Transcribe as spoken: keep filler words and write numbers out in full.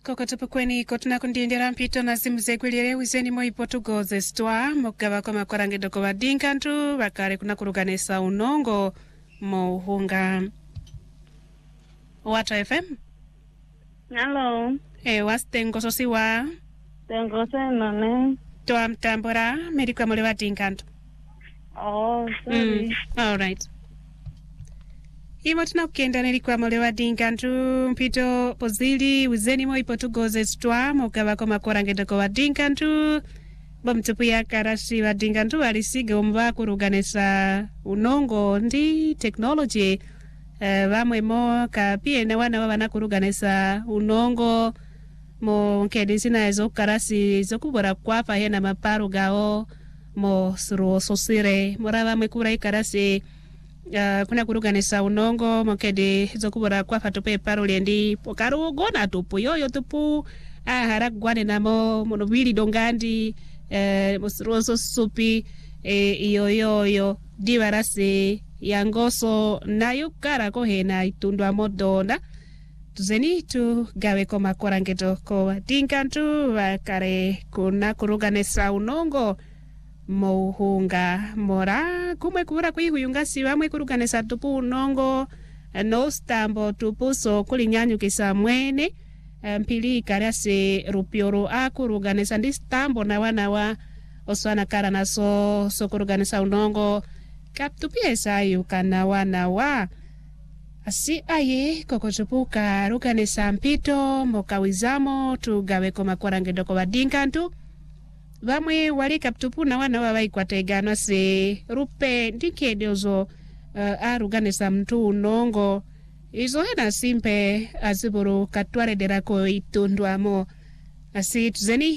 Kokotopo kweni kotuna kundiendera mpito na simu zekwilire wizeni mo ipotugoze stwa mokava kwa makwarange doko wa dinkantu wakare kuna kuruganesa unongo mo uhunga Wata F M. Hello. E wastengo sosiwa Tengo senone. toa mtambora merikwa mole wa dinkantu. Oh, sorry. Mm, all right. Imo tunakuenda nilikuwa mole wa dinkantu mpito pozili wizeni mo ipotugoze stwa mokava kwa makwarange doko wa dinkantu bomtupu ya karasi wa dinkantu alisiga umva kuruganesa unongo ndi technology. Uh, vamwe mo kapie na wana wana kuruganesa unongo mo nkedi na ezo karasi zokubora kwapa hena maparu gao mo suru sosire mora vamwe kura ikarasi uh, kuna kuruganesa unongo mo nkedi zokubora kwapa tupe paru lendi pokaru gona tupu yoyo tupu ah haragwane namo monobili dongandi uh, mo suru sosupi eh, iyo yoyo divarasi yangoso nayo kara ko hena itundwa modonda tuzeni tu gawe ko makorangeto ko dinkantu wakare kuna kuruganesa unongo mohunga mora kumwe kura kuihuyunga siwamwe kuruganesa tupu unongo no stambo tupu so kulinyanyukisa mwene mpili karase rupioro akuruganesa ndi stambo na wana wa oswana kara naso so kuruganesa unongo kaptupia sayu kana wana wa asi aye kokotupuka rukanesa mpito mokawizamo tugawe ko makwarange doko wa dinkantu vamwe wali kaptupu na wana wa vaikwategano se rupe ndikedozo uh, aruganesa mtu unongo izo hena simpe aziburu katware derako itundwamo asi tuzeni